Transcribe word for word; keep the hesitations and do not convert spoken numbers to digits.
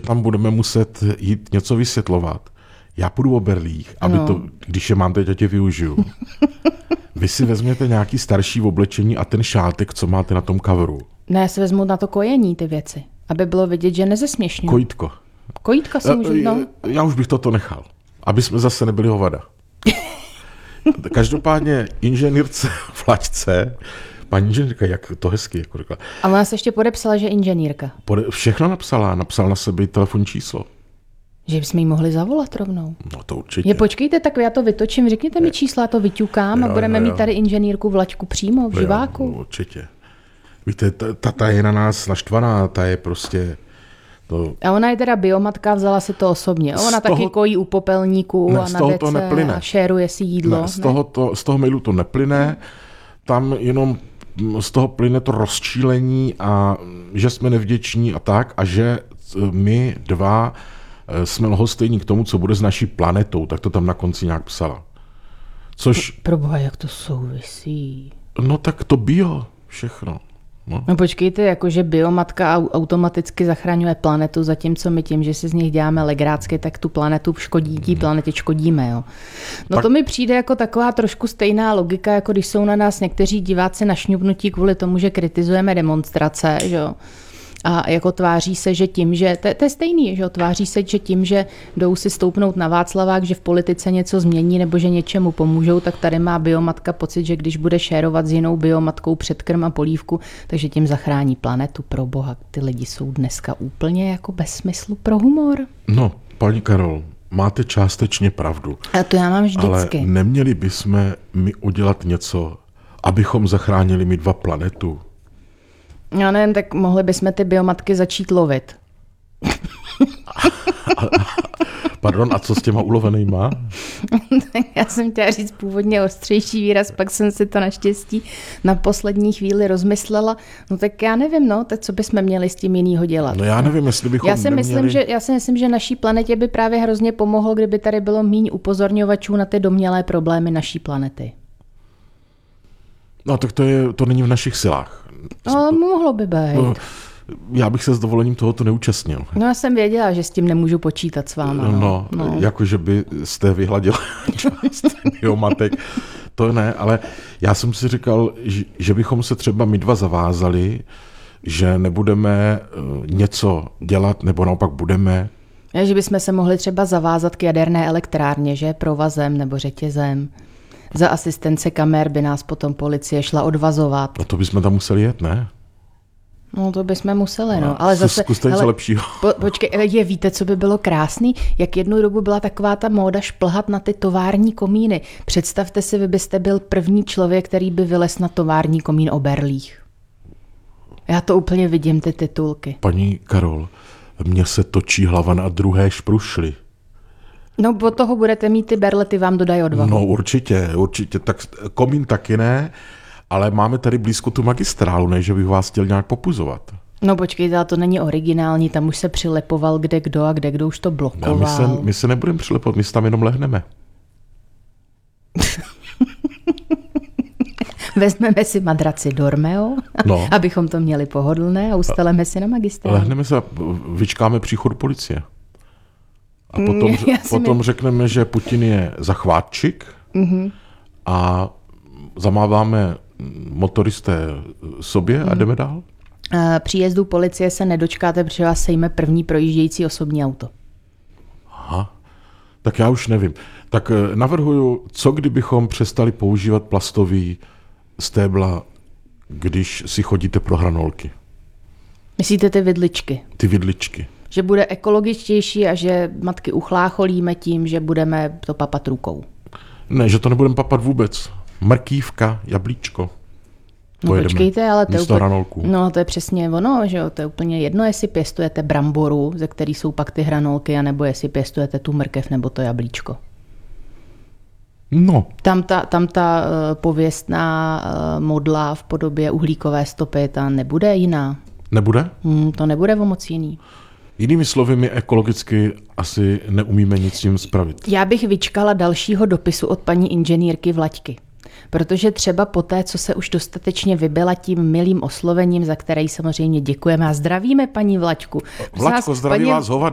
tam budeme muset jít něco vysvětlovat. Já půjdu o berlích, aby no. to, když je mám teď, já tě využiju. Vy si vezměte nějaký starší oblečení a ten šátek, co máte na tom coveru. Ne, já si vezmu na to kojení ty věci, aby bylo vidět, že nezesměšňuji. Kojítko. Kojítko si můžu, no. Já už bych toto nechal, aby jsme zase nebyli hovada. Každopádně inženýrce v laťce, paní inženýrka, jak to hezky jako řekla. A ona se ještě podepsala, že inženýrka. Pode, všechno napsala, napsal na sebe telefonní číslo. Že bychom jí mohli zavolat rovnou. No to určitě. Je, počkejte, tak já to vytočím, řekněte mi čísla, já to vyťukám jo, a budeme jo, jo. mít tady inženýrku v laťku přímo, v živáku. Jo, no, určitě. Víte, ta, ta je na nás naštvaná, ta je prostě... To... A ona je teda biomatka, vzala si to osobně. Ona toho... taky kojí u popelníků ne, a na dece a šéruje si jídlo. Ne, z, toho to, z toho mailu to neplyne, tam jenom z toho plyne to rozčílení a že jsme nevděční a tak a že my dva jsme lhostejní k tomu, co bude s naší planetou, tak to tam na konci nějak psala. Což... Proboha, jak to souvisí? No tak to bio, všechno. No. no počkejte, jakože biomatka automaticky zachraňuje planetu, zatímco my tím, že si z nich děláme legrácky, tak tu planetu škodí, tí planetě škodíme. Jo. No tak... to mi přijde jako taková trošku stejná logika, jako když jsou na nás někteří diváci našňupnutí kvůli tomu, že kritizujeme demonstrace, že jo. A jako tváří se, že tím, že, to, to je stejný, že tváří se, že tím, že jdou si stoupnout na Václavák, že v politice něco změní nebo že něčemu pomůžou, tak tady má biomatka pocit, že když bude šérovat s jinou biomatkou předkrm a polívku, takže tím zachrání planetu. Pro boha, ty lidi jsou dneska úplně jako bez smyslu pro humor. No, paní Karol, máte částečně pravdu. A to já mám vždycky. Ale neměli bychom my udělat něco, abychom zachránili my dva planetu. Já nevím, tak mohli bychom ty biomatky začít lovit. Pardon, a co s těma ulovenýma? Já jsem chtěla říct původně ostřejší výraz, pak jsem si to naštěstí na poslední chvíli rozmyslela. No tak já nevím, no, tak co bychom měli s tím jinýho dělat? No já nevím, jestli bychom já si neměli... myslím, že Já si myslím, že naší planetě by právě hrozně pomohlo, kdyby tady bylo míň upozorňovačů na ty domnělé problémy naší planety. No tak to, je, to není v našich silách. No, mohlo by být. No, já bych se s dovolením tohoto neúčastnil. No já jsem věděla, že s tím nemůžu počítat s váma. No, no, no. Jako, že byste vyhladila část biomatek. To ne, ale já jsem si říkal, že bychom se třeba my dva zavázali, že nebudeme něco dělat, nebo naopak budeme. A že bychom se mohli třeba zavázat k jaderné elektrárně, že provazem nebo řetězem. Za asistence kamer by nás potom policie šla odvazovat. No to bychom tam museli jet, ne? No to bychom museli, no. Ale zase, zkuste něco lepšího. Po, počkej, je, víte, co by bylo krásný? Jak jednu dobu byla taková ta móda šplhat na ty tovární komíny. Představte si, vy byste byl první člověk, který by vylez na tovární komín o berlích. Já to úplně vidím, ty titulky. Paní Karol, mně se točí hlava na druhé šprušly. No, od toho budete mít ty berlety, vám dodají odvahu. No určitě, určitě. Tak komín taky ne, ale máme tady blízko tu magistrálu, ne, že bych vás chtěl nějak popuzovat. No počkejte, ale to není originální, tam už se přilepoval kde kdo a kde kdo už to blokoval. My se, my se nebudeme přilepovat, my se tam jenom lehneme. Vezmeme si madraci Dormeo, no. abychom to měli pohodlné a ustaleme si na magistrálu. Lehneme se a vyčkáme příchodu policie. A potom, potom mě... řekneme, že Putin je zachvátčik mm-hmm. a zamáváme motoristé sobě mm. a jdeme dál. Příjezdu policie se nedočkáte, protože vás sejme první projíždějící osobní auto. Aha, tak já už nevím. Tak navrhuju, co kdybychom přestali používat plastový stébla, když si chodíte pro hranolky. Myslíte ty vidličky? Ty vidličky. Že bude ekologičtější a že matky uchlácholíme tím, že budeme to papat rukou. Ne, že to nebudeme papat vůbec. Mrkývka, jablíčko. No počkejte, ale to je, úplně, hranolků. No, to je přesně ono, že jo, to je úplně jedno, jestli pěstujete bramboru, ze který jsou pak ty hranolky, anebo jestli pěstujete tu mrkev nebo to jablíčko. No. Tam ta, tam ta uh, pověstná uh, modla v podobě uhlíkové stopy, ta nebude jiná. Nebude? Hmm, to nebude o moc jiný. Jinými slovy, my ekologicky asi neumíme nic s tím spravit. Já bych vyčkala dalšího dopisu od paní inženýrky Vlaďky. Protože třeba poté, co se už dostatečně vybila tím milým oslovením, za které samozřejmě děkujeme a zdravíme paní Vlaďku. Vlaďko, zdraví vás hovada.